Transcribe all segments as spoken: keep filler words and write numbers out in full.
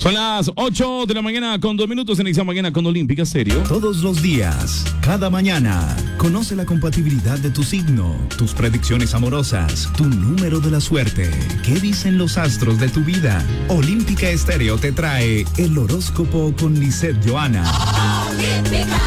Son las ocho de la mañana con dos minutos en esa mañana con Olímpica Stereo. Todos los días, cada mañana, conoce la compatibilidad de tu signo, tus predicciones amorosas, tu número de la suerte. ¿Qué dicen los astros de tu vida? Olímpica Stereo te trae el horóscopo con Lisette Johanna. Olímpica.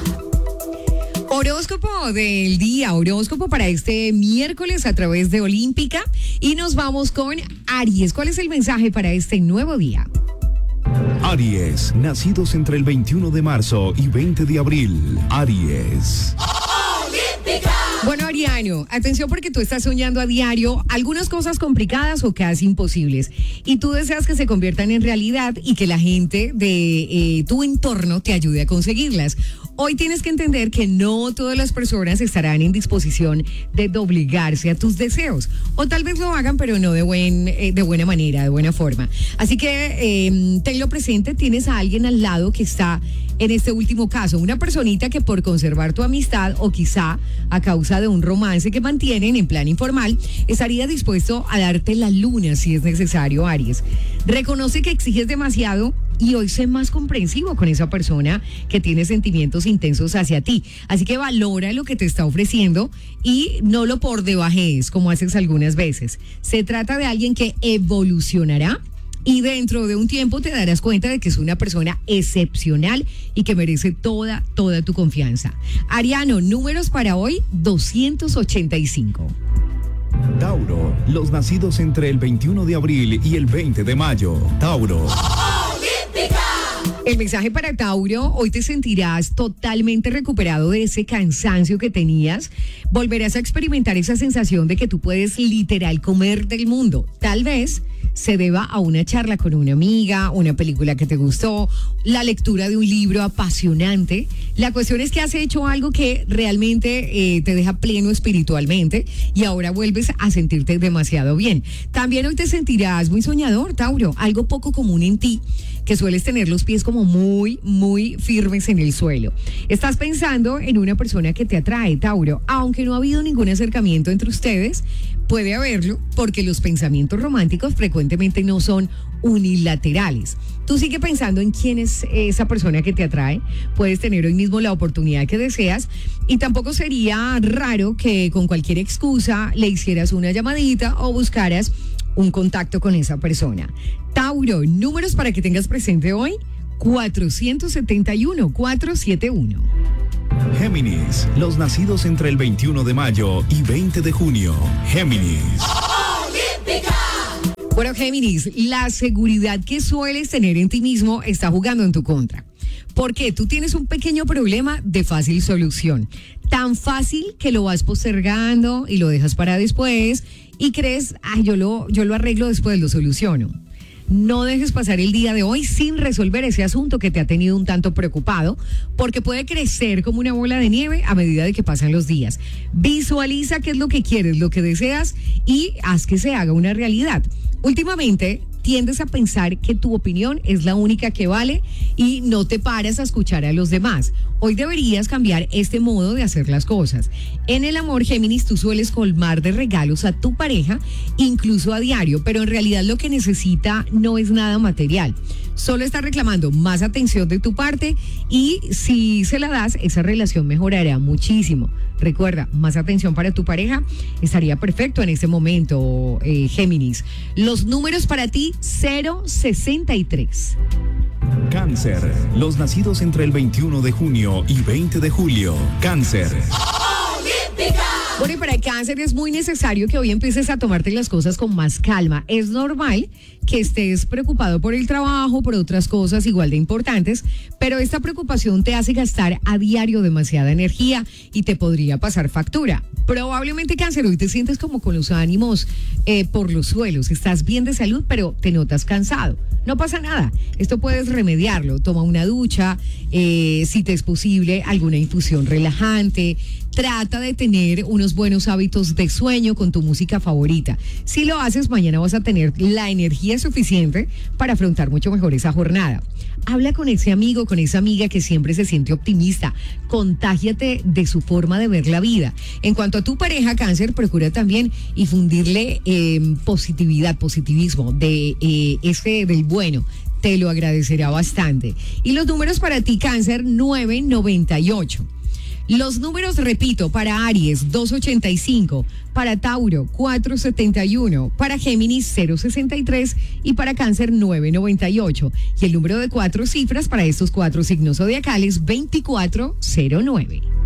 Horóscopo del día, horóscopo para este miércoles a través de Olímpica. Y nos vamos con Aries. ¿Cuál es el mensaje para este nuevo día? Aries, nacidos entre el veintiuno de marzo y veinte de abril. Aries. Olímpica. Bueno, Ariano, atención porque tú estás soñando a diario algunas cosas complicadas o casi imposibles y tú deseas que se conviertan en realidad y que la gente de eh, tu entorno te ayude a conseguirlas. Hoy tienes que entender que no todas las personas estarán en disposición de doblegarse a tus deseos. O tal vez lo hagan, pero no de, buen, eh, de buena manera, de buena forma. Así que eh, tenlo presente, tienes a alguien al lado que está en este último caso. Una personita que por conservar tu amistad o quizá a causa de un romance que mantienen en plan informal, estaría dispuesto a darte la luna si es necesario, Aries. Reconoce que exiges demasiado y hoy sé más comprensivo con esa persona que tiene sentimientos intensos hacia ti. Así que valora lo que te está ofreciendo y no lo por debajees como haces algunas veces. Se trata de alguien que evolucionará y dentro de un tiempo te darás cuenta de que es una persona excepcional y que merece toda, toda tu confianza. Ariano, números para hoy, doscientos ochenta y cinco. Tauro, los nacidos entre el veintiuno de abril y el veinte de mayo. Tauro. El mensaje para Tauro, hoy te sentirás totalmente recuperado de ese cansancio que tenías. Volverás a experimentar esa sensación de que tú puedes literal comer del mundo. Tal vez se deba a una charla con una amiga, una película que te gustó, la lectura de un libro apasionante. La cuestión es que has hecho algo que realmente eh, te deja pleno espiritualmente y ahora vuelves a sentirte demasiado bien. También hoy te sentirás muy soñador, Tauro, algo poco común en ti, que sueles tener los pies como muy, muy firmes en el suelo. Estás pensando en una persona que te atrae, Tauro, aunque no ha habido ningún acercamiento entre ustedes, puede haberlo porque los pensamientos románticos frecuentemente no son unilaterales. Tú sigue pensando en quién es esa persona que te atrae, puedes tener hoy mismo la oportunidad que deseas y tampoco sería raro que con cualquier excusa le hicieras una llamadita o buscaras un contacto con esa persona. Tauro, números para que tengas presente hoy, cuatrocientos setenta y uno, cuatrocientos setenta y uno. Géminis, los nacidos entre el veintiuno de mayo y veinte de junio. Géminis. Olímpica. Bueno, Géminis, la seguridad que sueles tener en ti mismo está jugando en tu contra. Porque tú tienes un pequeño problema de fácil solución. Tan fácil que lo vas postergando y lo dejas para después y crees, ay, yo lo, yo lo arreglo después, lo soluciono. No dejes pasar el día de hoy sin resolver ese asunto que te ha tenido un tanto preocupado, porque puede crecer como una bola de nieve a medida de que pasan los días. Visualiza qué es lo que quieres, lo que deseas y haz que se haga una realidad. Últimamente tiendes a pensar que tu opinión es la única que vale y no te paras a escuchar a los demás. Hoy deberías cambiar este modo de hacer las cosas. En el amor, Géminis, tú sueles colmar de regalos a tu pareja, incluso a diario, pero en realidad lo que necesita no es nada material. Solo está reclamando más atención de tu parte y si se la das, esa relación mejorará muchísimo. Recuerda, más atención para tu pareja estaría perfecto en este momento, eh, Géminis. Los números para ti, cero sesenta y tres. Cáncer, los nacidos entre el veintiuno de junio y veinte de julio. Cáncer. Olímpica. Bueno, y para el Cáncer es muy necesario que hoy empieces a tomarte las cosas con más calma. Es normal que estés preocupado por el trabajo, por otras cosas igual de importantes, pero esta preocupación te hace gastar a diario demasiada energía y te podría pasar factura. Probablemente, Cáncer, hoy te sientes como con los ánimos eh, por los suelos. Estás bien de salud, pero te notas cansado. No pasa nada, esto puedes remediarlo. Toma una ducha, eh, si te es posible, alguna infusión relajante. Trata de tener unos buenos hábitos de sueño con tu música favorita. Si lo haces, mañana vas a tener la energía suficiente para afrontar mucho mejor esa jornada. Habla con ese amigo, con esa amiga que siempre se siente optimista. Contágiate de su forma de ver la vida. En cuanto a tu pareja, Cáncer, procura también infundirle eh, positividad, positivismo, de eh, ese del bueno. te lo agradecerá bastante. Y los números para ti, Cáncer, nueve noventa y ocho. Los números, repito, para Aries, doscientos ochenta y cinco, para Tauro, cuatrocientos setenta y uno, para Géminis, cero sesenta y tres y para Cáncer, nueve noventa y ocho. Y el número de cuatro cifras para estos cuatro signos zodiacales, veinticuatro cero nueve.